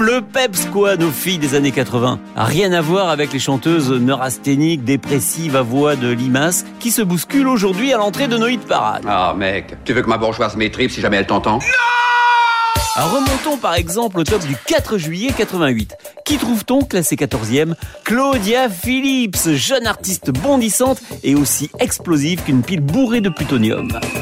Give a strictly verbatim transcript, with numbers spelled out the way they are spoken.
Le peps quoi, nos filles des années quatre-vingts. Rien à voir avec les chanteuses neurasthéniques, dépressives à voix de limaces qui se bousculent aujourd'hui à l'entrée de nos hit parades. Ah mec, tu veux que ma bourgeoise m'étripe si jamais elle t'entend ? Alors remontons par exemple au top du quatre juillet quatre-vingt-huit. Qui trouve-t-on classé quatorzième ? Claudia Phillips, jeune artiste bondissante et aussi explosive qu'une pile bourrée de plutonium.